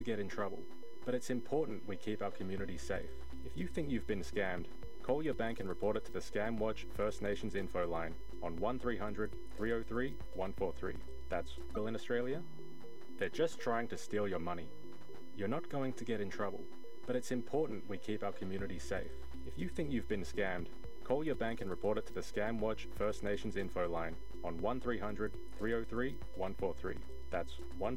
get in trouble, but it's important we keep our community safe. If you think you've been scammed, call your bank and report it to the ScamWatch First Nations info line on 1300 303 143. That's Bill in Australia. They're just trying to steal your money. You're not going to get in trouble, but it's important we keep our community safe. If you think you've been scammed, call your bank and report it to the ScamWatch First Nations info line on 1300 303 143. That's 1